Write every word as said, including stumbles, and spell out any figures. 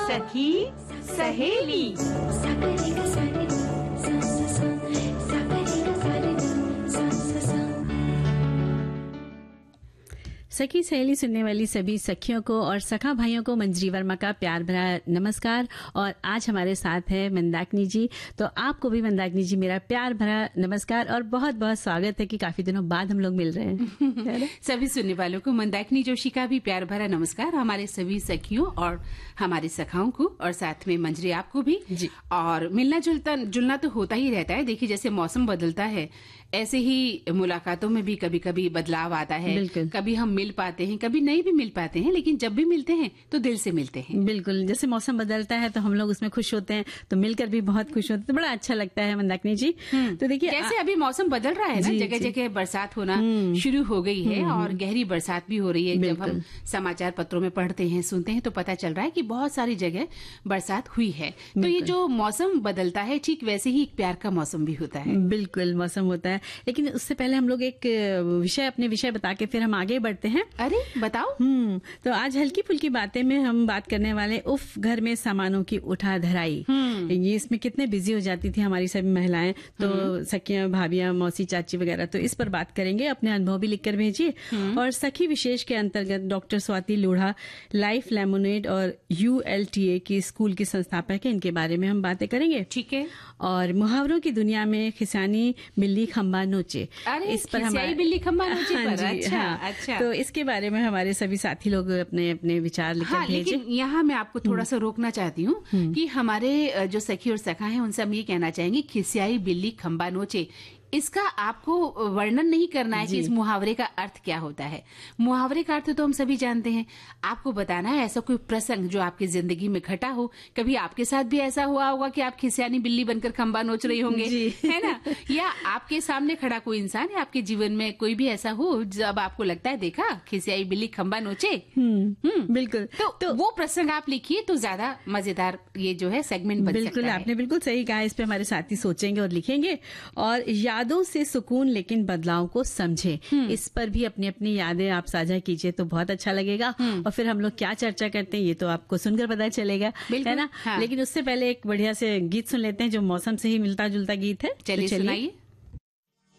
सखी सहेली। सखी सहेली सुनने वाली सभी सखियों को और सखा भाइयों को मंजरी वर्मा का प्यार भरा नमस्कार। और आज हमारे साथ है मंदाकिनी जी, तो आपको भी मंदाकिनी जी मेरा प्यार भरा नमस्कार और बहुत बहुत स्वागत है कि काफी दिनों बाद हम लोग मिल रहे हैं। सभी सुनने वालों को मंदाकिनी जोशी का भी प्यार भरा नमस्कार, हमारे सभी सखियों और हमारे सखाओं को, और साथ में मंजरी आपको भी जी। और मिलना जुलता जुलना तो होता ही रहता है। देखिए जैसे मौसम बदलता है ऐसे ही मुलाकातों में भी कभी कभी बदलाव आता है। कभी हम मिल पाते हैं, कभी नहीं भी मिल पाते हैं, लेकिन जब भी मिलते हैं तो दिल से मिलते हैं। बिल्कुल, जैसे मौसम बदलता है तो हम लोग उसमें खुश होते हैं, तो मिलकर भी बहुत खुश होते हैं, तो बड़ा अच्छा लगता है मंदाकिनी जी। तो देखिए जैसे अभी मौसम बदल रहा है ना, जगह जगह बरसात होना शुरू हो गई है और गहरी बरसात भी हो रही है। जब हम समाचार पत्रों में पढ़ते हैं, सुनते हैं, तो पता चल रहा है कि बहुत सारी जगह बरसात हुई है। तो ये जो मौसम बदलता है ठीक वैसे ही एक प्यार का मौसम भी होता है। बिल्कुल मौसम होता है, लेकिन उससे पहले हम लोग एक विषय अपने विषय बता के फिर हम आगे बढ़ते हैं। अरे बताओ। हम्म तो आज हल्की फुल्की बातें में हम बात करने वाले उफ घर में सामानों की उठा धराई। ये इसमें कितने बिजी हो जाती थी हमारी सभी महिलाएं, तो सखियां, भाभियां, मौसी, चाची वगैरह, तो इस पर बात करेंगे। अपने अनुभव भी लिखकर भेजिए। और सखी विशेष के अंतर्गत doctor Swati Lodha, life lemonade और यूएलटीए की स्कूल की संस्थापक है, इनके बारे में हम बातें करेंगे। ठीक है। और मुहावरों की दुनिया में खिसानी बिल्ली खंबा नोचे, इस पर हमारे बिल्ली खंबा नोचे हाँ पर। जी, अच्छा, हाँ। अच्छा। तो इसके बारे में हमारे सभी साथी लोग अपने अपने विचार लिखकर हाँ, भेजें। लेकिन यहाँ मैं आपको थोड़ा सा रोकना चाहती हूँ कि हमारे जो सखी और सखा हैं उनसे हम ये कहना चाहेंगे, खिसियाई बिल्ली खंबा नोचे, इसका आपको वर्णन नहीं करना है कि इस मुहावरे का अर्थ क्या होता है। मुहावरे का अर्थ तो हम सभी जानते हैं। आपको बताना है ऐसा कोई प्रसंग जो आपकी जिंदगी में घटा हो। कभी आपके साथ भी ऐसा हुआ होगा कि आप खिसियानी बिल्ली बनकर खंबा नोच रही होंगे, है ना? या आपके सामने खड़ा कोई इंसान है, आपके जीवन में कोई भी ऐसा हो जब आपको लगता है देखा खिसियाई बिल्ली खंबा नोचे। हम्म बिल्कुल। तो, तो वो प्रसंग आप लिखिए तो ज्यादा मजेदार ये जो है सेगमेंट बन सकता है। बिल्कुल, आपने बिल्कुल सही कहा। इस पे हमारे साथी सोचेंगे और लिखेंगे। और यादों से सुकून लेकिन बदलाव को समझे, इस पर भी अपनी अपनी यादें आप साझा कीजिए तो बहुत अच्छा लगेगा। और फिर हम लोग क्या चर्चा करते हैं ये तो आपको सुनकर पता चलेगा, है ना? हाँ। लेकिन उससे पहले एक बढ़िया से गीत सुन लेते हैं जो मौसम से ही मिलता जुलता गीत है। चलिए सुनाइए।